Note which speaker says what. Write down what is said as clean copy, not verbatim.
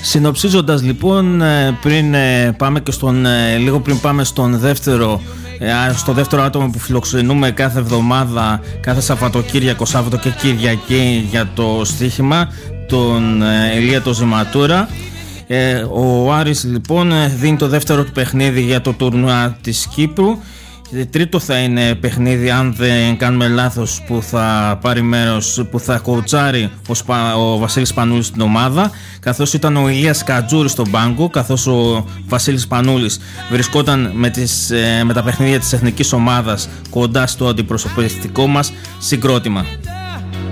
Speaker 1: Συνοψίζοντας λοιπόν, λίγο πριν πάμε στο δεύτερο άτομο που φιλοξενούμε κάθε εβδομάδα, κάθε Σαββατοκύριακο, Σάββατο και Κυριακή για το στοίχημα, τον Ηλία το Ζηματούρα. Ο Άρης λοιπόν δίνει το δεύτερο του παιχνίδι για το τουρνουά της Κύπρου. Τρίτο θα είναι παιχνίδι, αν δεν κάνουμε λάθος, που θα πάρει μέρος, που θα κοουτσάρει ο Βασίλης Πανούλης στην ομάδα, καθώς ήταν ο Ηλίας Κατζούρης στον πάγκο, καθώς ο Βασίλης Πανούλης βρισκόταν με τα παιχνίδια της εθνικής ομάδας κοντά στο αντιπροσωπευτικό μας συγκρότημα.